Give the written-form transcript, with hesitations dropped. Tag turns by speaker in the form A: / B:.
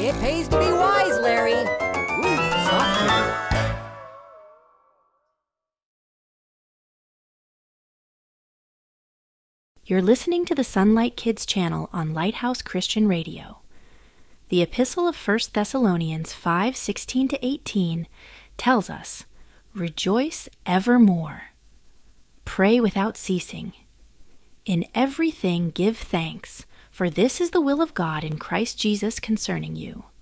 A: It pays to be wise, Larry. Ooh, soft.
B: You're listening to the Sunlight Kids channel on Lighthouse Christian Radio. The Epistle of 1 Thessalonians 5:16-18 tells us, "Rejoice evermore. Pray without ceasing. In everything give thanks, for this is the will of God in Christ Jesus concerning you."